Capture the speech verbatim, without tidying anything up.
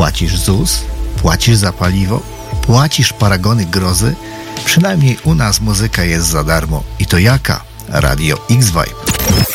Płacisz ZUS? Płacisz za paliwo? Płacisz paragony grozy? Przynajmniej u nas muzyka jest za darmo. I to jaka? Radio X-Vibe.